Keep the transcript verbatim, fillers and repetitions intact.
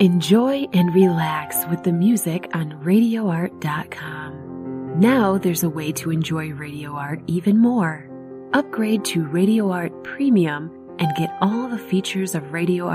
Enjoy and relax with the music on radio art dot com. Now there's a way to enjoy Radio Art even more. Upgrade to Radio Art Premium and get all the features of Radio Art